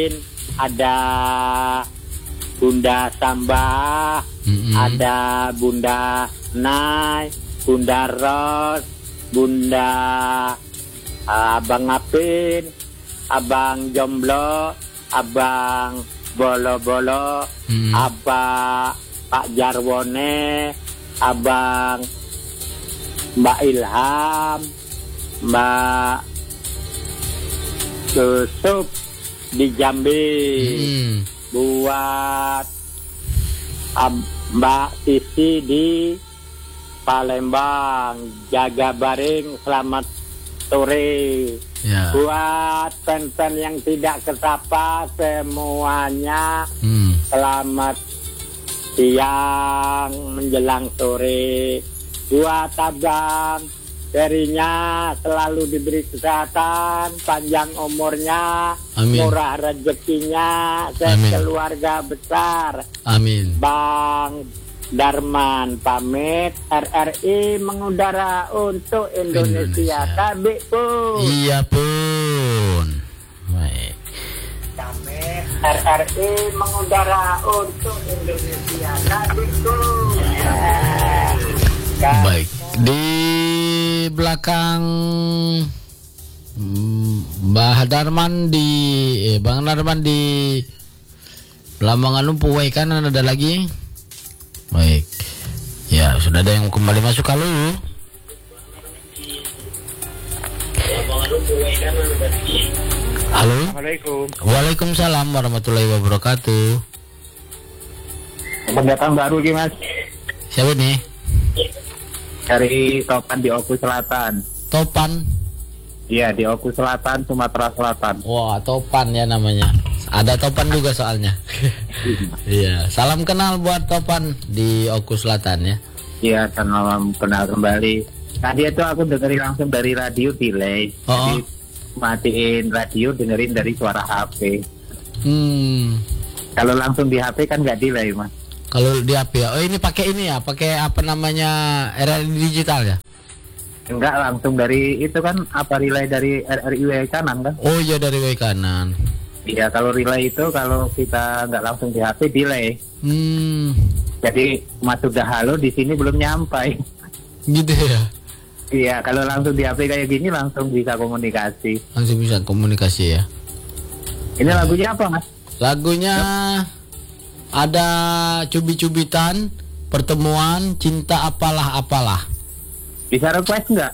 ada Bunda Sambah, ada Bunda Nay, Bunda Ros, Bunda Abang Apin, Abang Jomblo, Abang Bolo-Bolo, Abang Pak Jarwone, Abang Mbak Ilham, Mbak Yusuf di Jambi, buat Mbak Sisi di Palembang, jaga baring, selamat sore. Ya. Buat fan-fan yang tidak kesapa semuanya, selamat siang menjelang sore. Buat Abang Terinya selalu diberi kesehatan, panjang umurnya, Amin. murah rezekinya, Amin. keluarga besar. Amin. Bang Darman pamit, RRI mengudara untuk Indonesia. Kabik pun. Iya pun. Baik. Pamit, RRI mengudara untuk Indonesia. Kabik pun. Baik. Di belakang Bang Darman di Lambangan Lumpuh Kanan ada lagi. Baik. Ya, sudah ada yang kembali masuk. Halo. Halo. Assalamualaikum. Waalaikumsalam warahmatullahi wabarakatuh. Pendatang baru Mas. Siapa nih? Dari Topan di Oku Selatan. Topan. Iya, di Oku Selatan, Sumatera Selatan. Wah, Topan ya namanya. Ada Topan juga soalnya. Iya, salam kenal buat Topan di Oku Selatan ya. Iya, salam kenal kembali. Tadi itu aku dengerin langsung dari radio delay. Jadi matiin radio, dengerin dari suara HP. Kalau langsung di HP kan nggak delay, Mas. Kalau di HP ya. Oh, ini pakai ini ya, pakai apa namanya, RRI digital ya? Enggak, langsung dari itu kan, apa relay dari RRI Kanan kan? Oh iya, dari Kanan. Iya, kalau relay itu kalau kita nggak langsung di HP delay. Jadi Mas sudah halo di sini belum nyampai. Gitu ya. Iya, kalau langsung di HP kayak gini langsung bisa komunikasi. Langsung bisa komunikasi ya. Ini lagunya apa, Mas? Lagunya ada Cubit-Cubitan, Pertemuan, Cinta Apalah. Bisa request nggak?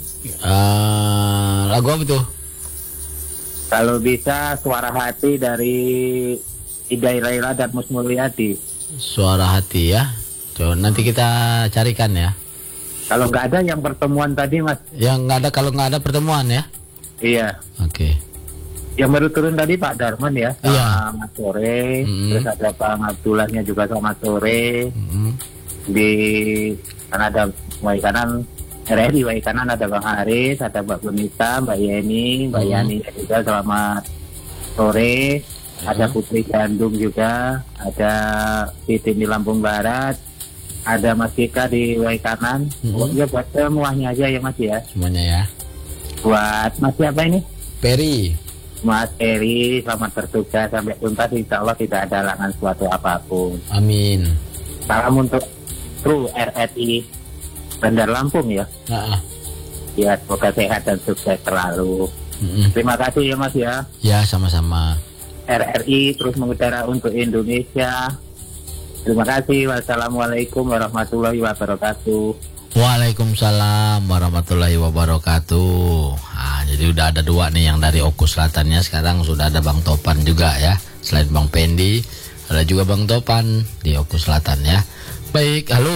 Lagu apa tuh? Kalau bisa Suara Hati dari Ida Laila dan Mus Mulyadi. Suara Hati ya. Coba nanti kita carikan ya. Kalau nggak ada yang Pertemuan tadi, Mas. Yang nggak ada, kalau nggak ada Pertemuan ya. Iya. Oke. Yang baru turun tadi Pak Darman ya. Selamat sore. Terus ada Pak Abdullahnya juga selamat sore. Di kan ada Wai Kanan, RRI Wai Kanan ada Bang Haris, ada Mbak Bunita, Mbak Yeni, Mbak Yani juga selamat sore. Ada Putri Gandung juga, ada Titin di Lampung Barat, ada Mas Kika di Wai Kanan. Ya buat semuanya aja ya Mas ya. Semuanya ya. Buat Mas siapa ini? Peri. Mas Eri, selamat bertugas sampai tuntas. Insya Allah tidak ada halangan suatu apapun. Amin. Salam untuk kru RRI Bandar Lampung ya. Ya, semoga sehat dan sukses selalu. Terima kasih ya Mas ya. Ya, sama-sama. RRI terus mengudara untuk Indonesia. Terima kasih. Wassalamualaikum warahmatullahi wabarakatuh. Waalaikumsalam warahmatullahi wabarakatuh. Jadi udah ada dua nih yang dari Oku Selatannya. Sekarang sudah ada Bang Topan juga ya. Selain Bang Pendi, ada juga Bang Topan di Oku Selatan ya. Baik, halo.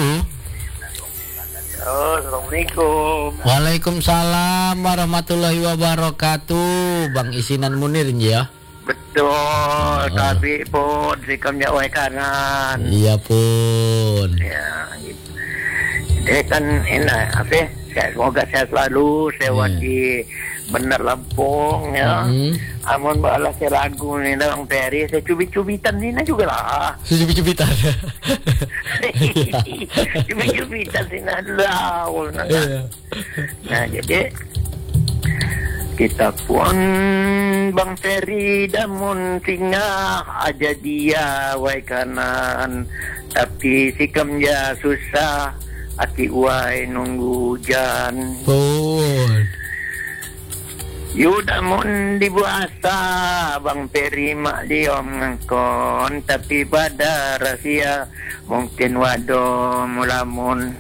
Assalamualaikum. Waalaikumsalam warahmatullahi wabarakatuh. Bang Isinan Munir ya. Betul, tapi pun sikamnya Wai Kanan. Iya pun. Ya, gitu. Jadi kan enak, apa? Semoga sehat selalu, sehat di Bandar Lampung ya. Amun balas saya ragu nih Bang Peri, saya cubit-cubitan ini juga lah. Cubit-cubitan. Cubit-cubitan sih lah. Nah, jadi Kita pun Bang Ferry damun singgah aja dia wai kanan, tapi sikamnya susah hati wai nunggu hujan. Yudamun dibuasa Bang Ferry mak diom ngangkon, tapi pada rahasia mungkin wado mulamun.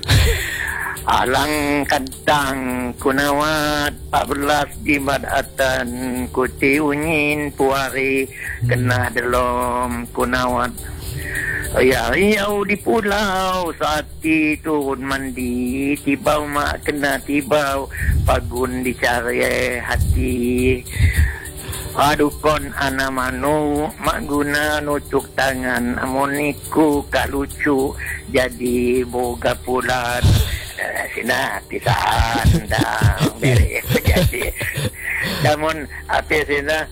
Alang kadang kunawat 14 di badatan kuti ungin puari kena delom kunawat. Ayau di pulau saat itu mandi tibau mak kena tibau pagun dicari hati. Aduh kon ana manu mak guna nucuk tangan amoniku kak lucu jadi boga pulan. Sina pisahan dah beres jadi. Namun apa sina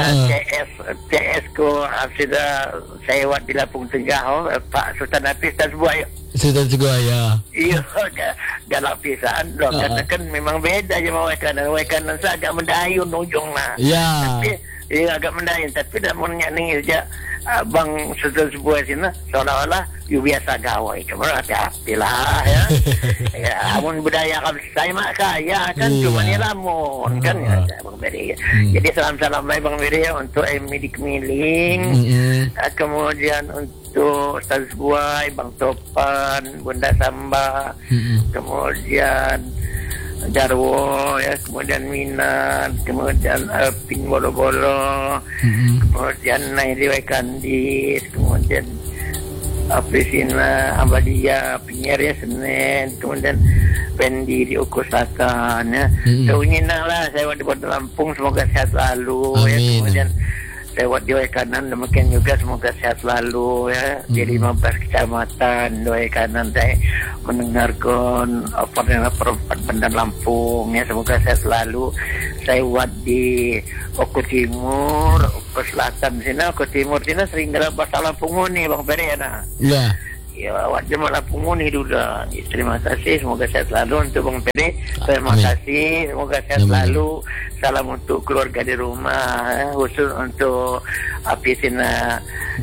CS ko sudah saya buat di Lampung Tengah Pak Sultan Hafiz dan sebuah Sultan Seguaya. Iya, dalam pisahan loh katakan memang beda je mau kanan saya agak mendayun ujungnya. Ya. Tapi agak mendayun tapi namun nyanyi aja Bang Sultan sebuah sini seolah-olah biasa gawai cuma hati-hati lah ya. Ya amun budaya saya mak kaya kan cuma ni lamun kan ya Bang Beri. Jadi salam-salam baik Bang Beri untuk Emidik Miling, kemudian untuk Ustaz Buai, Bang Topan, Bunda Samba, kemudian Jarwo ya, kemudian Minat, kemudian Alpin Bolo-Bolo, kemudian Nairi Waikandis, kemudian Aprisina Abadia Pinyer ya Senin, kemudian Pendi di Ukus Selatan ya. Seunyinan lah saya di Kota Lampung semoga sehat selalu. Amin. Ya, kemudian saya di kanan demikian juga semoga sehat selalu ya di 15 kecamatan doa kanan saya mendengarkan perempat Bandar Lampung ya semoga sehat selalu. Saya di Oku Timur, Oku Selatan sini, Oku Timur sini sering dalam bahasa Lampung nih Bang Ferry ya. Ya. Ya, wajib Lampung nih sudah. Terima kasih, semoga sehat selalu untuk Bang Ferry. Terima kasih, semoga sehat selalu. Salam untuk keluarga di rumah, khusus untuk Apisina,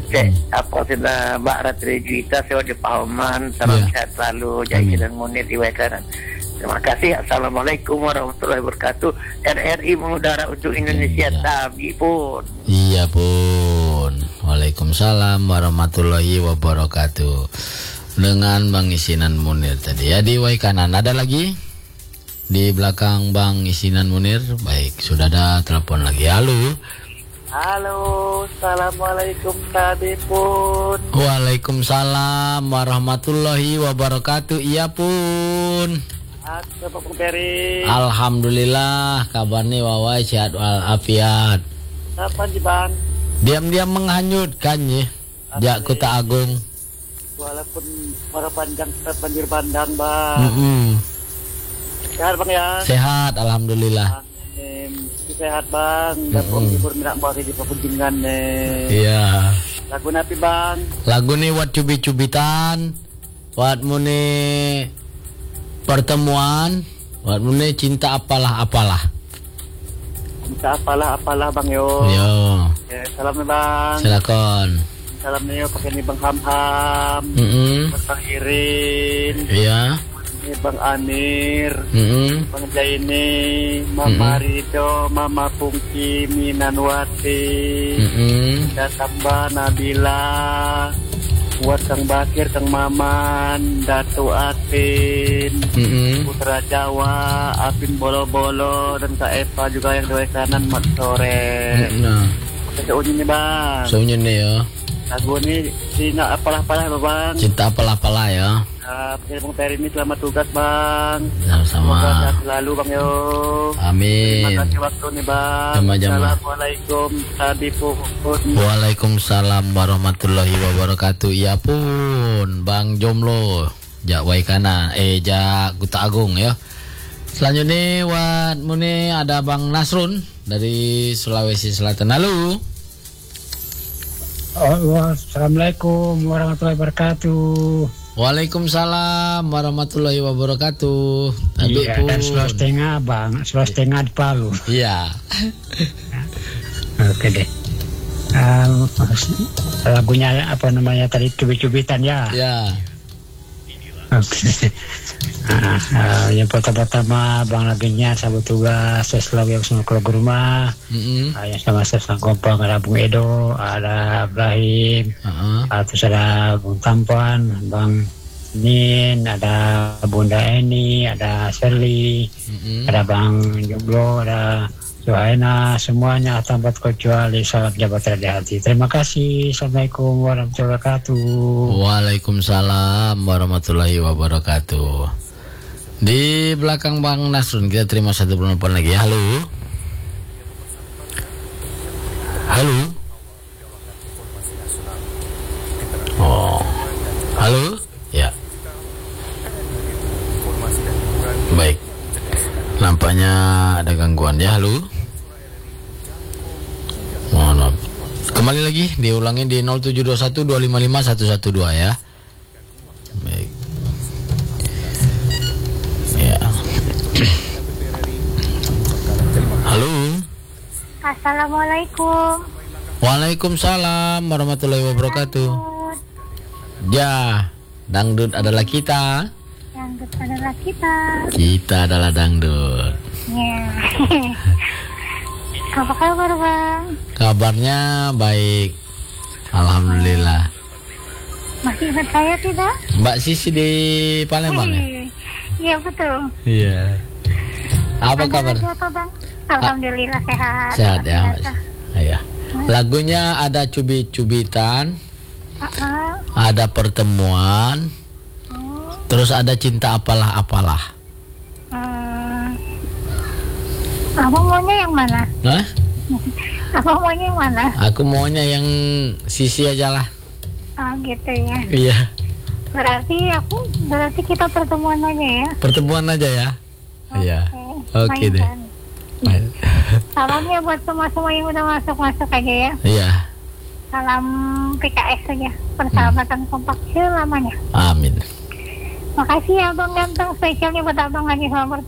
Mbak Ratri Juwita, saya di Pahaman. Salam sehat selalu, Jaya dan Munir di Wekaran. Terima kasih. Assalamualaikum warahmatullahi wabarakatuh. RRI mengudara untuk Indonesia. Tabi pun. Iya pun. Waalaikumsalam warahmatullahi wabarakatuh. Dengan Bang Isinan Munir tadi ya di Waikanan. Ada lagi di belakang Bang Isinan Munir. Baik, sudah ada telepon lagi. Halo. Halo, assalamualaikum Tabi pun. Waalaikumsalam warahmatullahi wabarakatuh. Iya pun. Bang Ferry. Alhamdulillah kabarnya wawai sehat walafiat. Apa sih Bang? Diam-diam menghanyutkan ya. Jak Kota Agung. Walaupun para panjang banjir bandang Bang. Sehat Bang ya. Sehat alhamdulillah. Sehat Bang. Dapur libur mirak bagi di pepunjingan Iya. Lagu napi Bang? Lagu nih wat cubit-cubitan. Wat mune pertemuan. Wat mune cinta apalah. Cinta apalah Bang yo. Yo. Salam Bang. Silakan. Salam yo pakai ni Bang Ham. Bang Irin. Iya. Bang Amir, Bang Jaini, Mama Rido, Mama Pungki, Minanwati, Datamba Nabila, buat Kang Bakir, Kang Maman, Datu Atin, Putra Jawa, Apin Bolo-Bolo, dan Kak Eva juga yang doa kanan mat sore. Nah, Seunyi nih Bang. Seunyi nih ya. Lagu ini cinta apalah Bang. Cinta apalah ya. Bang Ferry ini selamat tugas Bang. Sama-sama. Semoga sehat selalu Bang yo. Amin. Terima kasih waktu nih Bang. Assalamualaikum. Waalaikumsalam warahmatullahi wabarakatuh. Ya pun Bang Jomlo Jak Waikana Jak Kota Agung ya. Selanjutnya wat mune ada Bang Nasrun dari Sulawesi Selatan. Halo. Assalamualaikum warahmatullahi wabarakatuh. Waalaikumsalam warahmatullahi wabarakatuh. Iya, dan Sulawesi Bang, Sulawesi Tengah di Palu. Iya. Oke deh. Lagunya apa namanya tadi, cubit-cubitan ya? Ya. Oke. Yang pertama Bang lagunya sahabat tugas selalu yang semua keluarga rumah. Yang sama saya Kompang, ada Bung Edo, ada Ibrahim, terus ada Bung Tampan, Bang Nin, ada Bunda Eni, ada Shirley, ada Bang Joglo, ada Johaina, semuanya tanpa kecuali salam jabat di hati. Terima kasih. Assalamualaikum warahmatullahi wabarakatuh. Waalaikumsalam warahmatullahi wabarakatuh. Di belakang Bang Nasrun kita terima satu penelpon lagi. Halo. Halo. Oh. Halo. Ya. Baik. Nampaknya ada gangguan ya. Halo. Mohon maaf. Kembali lagi diulangi di 0721 255 112 ya. Baik. Ya. Halo. Assalamualaikum. Waalaikumsalam warahmatullahi wabarakatuh. Ya, dangdut adalah kita. Dangdut adalah kita. Kita adalah dangdut. Ya. Apa kabar Bang? Kabarnya baik. Alhamdulillah. Masih ingat saya tidak? Mbak Sisi di Palembang ya? Iya betul. Iya. Apa kabar? Apa, Bang? Alhamdulillah sehat. Sehat ya. Iya. Lagunya ada cubit-cubitan, ada pertemuan, terus ada cinta apalah-apalah. Abang maunya yang mana? Hah? Abang maunya yang mana? Aku maunya yang Sisi aja lah. Oh gitu ya. Iya. Berarti kita pertemuan aja ya. Pertemuan aja ya. Iya. Oke deh. Salamnya buat semua yang udah masuk aja ya. Iya. Salam PKS saja, persahabatan kompak selamanya. Amin. Makasih ya Bang Ganteng, spesialnya buat Abang Haji Selamat.